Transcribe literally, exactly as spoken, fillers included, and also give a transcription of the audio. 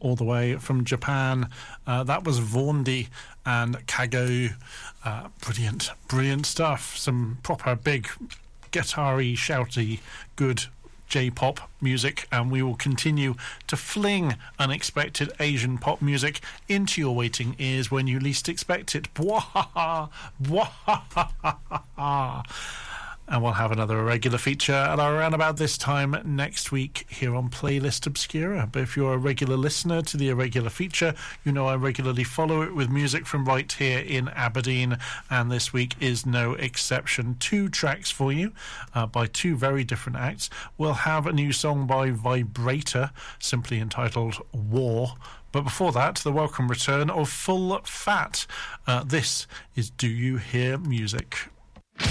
all the way from Japan. Uh, that was Vondi and Kago. Uh, brilliant, brilliant stuff. Some proper big, guitar-y, shouty, good J-pop music, and we will continue to fling unexpected Asian pop music into your waiting ears when you least expect it. Bwahaha, bwahaha. And we'll have another irregular feature at around about this time next week here on Playlist Obscura. But if you're a regular listener to the irregular feature, you know I regularly follow it with music from right here in Aberdeen, and this week is no exception. Two tracks for you uh, by two very different acts. We'll have a new song by Vibrator, simply entitled War. But before that, the welcome return of Full Fat. Uh, this is Do You Hear Music?